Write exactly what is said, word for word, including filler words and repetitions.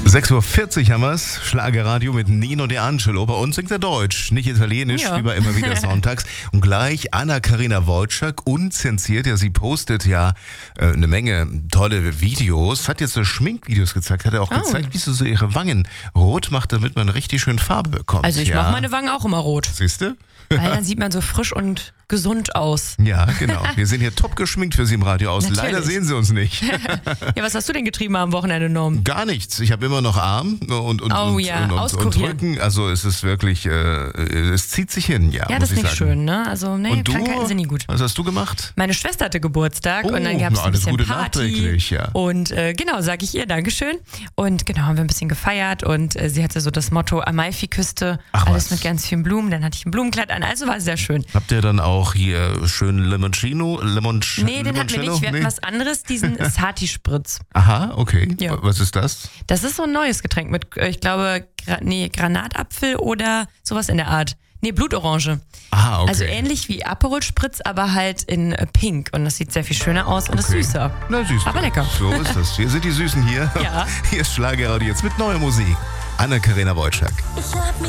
sechs Uhr vierzig haben wir's. Schlagerradio mit Nino De Angelo. Bei uns singt er Deutsch, nicht Italienisch, Ja. wie bei immer wieder sonntags. Und gleich Anna-Karina Wojcik, unzensiert. Ja, sie postet ja äh, eine Menge tolle Videos. Hat jetzt so Schminkvideos gezeigt. Hat er auch Oh. gezeigt, wie sie so ihre Wangen rot macht, damit man richtig schön Farbe bekommt. Also ich ja. mache meine Wangen auch immer rot, Siehst du? weil dann sieht man so frisch und gesund aus. Ja, genau. Wir sind hier top geschminkt für Sie im Radio aus. Natürlich. Leider sehen Sie uns nicht. Ja, was hast du denn getrieben am Wochenende, Norm? Gar nichts. Ich habe immer noch Arm und, und, Oh und, ja, und, und, und auskurieren. Rücken. Also es ist wirklich, äh, es zieht sich hin, ja. Ja, muss das ist ich nicht sagen. schön, ne? Also, nee, Und du? Krankheiten sind nie gut. Was hast du gemacht? Meine Schwester hatte Geburtstag Oh, und dann gab es na, ein alles bisschen Gute Party. nachträglich, ja. Und äh, genau, sage ich ihr Dankeschön. Und genau, haben wir ein bisschen gefeiert und äh, sie hatte so das Motto Amalfi-Küste, Ach, alles was. mit ganz vielen Blumen. Dann hatte ich ein Blumenkleid an, also war sehr schön. Habt ihr dann auch hier schön Limoncino? Limonc- Nee, den hatten wir Limoncello? nicht, wir hatten Nee? was anderes, diesen Sati-Spritz. Aha, okay. Ja. Was ist das? Das ist so ein neues Getränk mit, äh, ich glaube, Gra- nee, Granatapfel oder sowas in der Art. Nee, Blutorange. Aha, okay. Also ähnlich wie Aperol Spritz, aber halt in äh, Pink. Und das sieht sehr viel schöner aus und ist Okay. süßer. Na, süß. Aber lecker. So ist das. Wir sind die Süßen hier. Ja. Hier ist Schlagerradio jetzt mit neuer Musik. Anna-Karina Wojcik. Ich hab